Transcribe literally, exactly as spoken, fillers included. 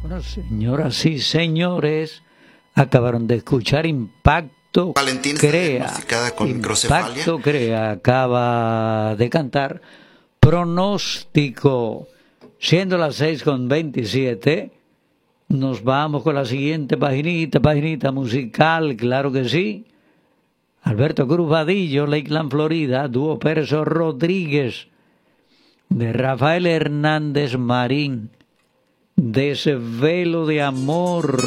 Bueno, señoras y señores, acabaron de escuchar Impacto Valentina Crea. Con Impacto Crea acaba de cantar Pronóstico. Siendo las seis con veintisiete, nos vamos con la siguiente paginita, paginita musical, claro que sí. Alberto Cruz Vadillo, Lakeland, Florida, dúo Perso Rodríguez, de Rafael Hernández Marín, Desvelo de Amor.